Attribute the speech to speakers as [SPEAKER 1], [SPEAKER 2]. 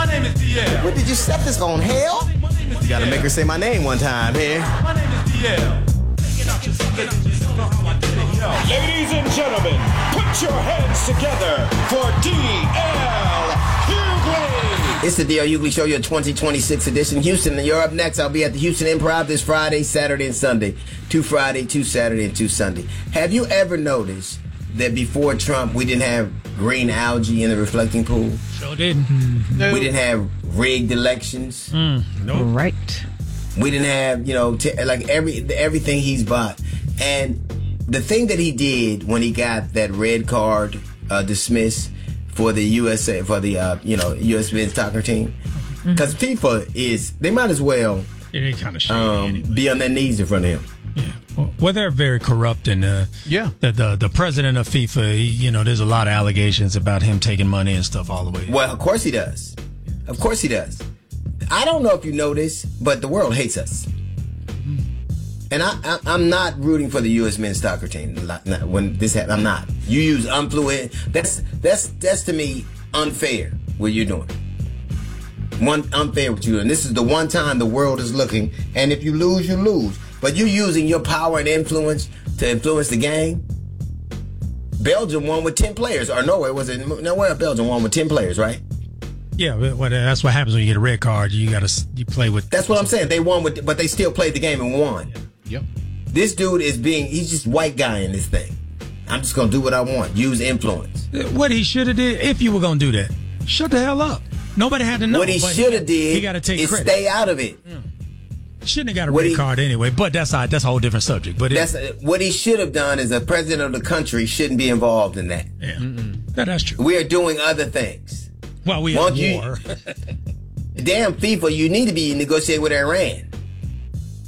[SPEAKER 1] My name is DL.
[SPEAKER 2] What did you set this on, hell? You gotta make her say my name one time here.
[SPEAKER 1] My name is DL.
[SPEAKER 3] Ladies and gentlemen, put your hands together for D.L. Hughley.
[SPEAKER 2] It's the D.L. Hughley Show, your 2026 edition. Houston, you're up next. I'll be at the Houston Improv this Friday, Saturday, and Sunday. 2 Friday, 2 Saturday, and 2 Sunday. Have you ever noticed that before Trump, we didn't have green algae in the reflecting pool?
[SPEAKER 4] Sure didn't. No.
[SPEAKER 2] We didn't have rigged elections.
[SPEAKER 4] No.
[SPEAKER 5] Right.
[SPEAKER 2] We didn't have, everything he's bought. And the thing that he did when he got that red card dismissed for the USA, for the, U.S. men's soccer team, because FIFA they might as well
[SPEAKER 4] they kind of
[SPEAKER 2] be on their knees in front of him.
[SPEAKER 4] Yeah. Well, they're very corrupt, and the president of FIFA, there's a lot of allegations about him taking money and stuff all the way.
[SPEAKER 2] Well, of course he does. Of course he does. I don't know if you know this, but the world hates us. And I'm not rooting for the U.S. men's soccer team when this happens. I'm not. You use influence. That's to me unfair what you're doing. Unfair what you're doing. This is the one time the world is looking, and if you lose, you lose. But you're using your power and influence to influence the game. Belgium won with 10 players. Or Norway, was it? Nowhere Belgium won with 10 players, right?
[SPEAKER 4] Yeah, well, that's what happens when you get a red card. You play with.
[SPEAKER 2] That's what I'm saying. They won but they still played the game and won.
[SPEAKER 6] Yep.
[SPEAKER 2] This dude he's just white guy in this thing. I'm just going to do what I want. Use influence.
[SPEAKER 4] What he should have did, if you were going to do that, shut the hell up. Nobody had to know.
[SPEAKER 2] What he should have did
[SPEAKER 4] he got to take
[SPEAKER 2] is
[SPEAKER 4] credit.
[SPEAKER 2] Stay out of it.
[SPEAKER 4] Yeah. Shouldn't have got a red card anyway, but that's a whole different subject. But
[SPEAKER 2] what he should have done is the president of the country shouldn't be involved in that.
[SPEAKER 4] Yeah, that's true.
[SPEAKER 2] We are doing other things.
[SPEAKER 4] Well, we have war.
[SPEAKER 2] Damn FIFA, you need to be negotiating with Iran.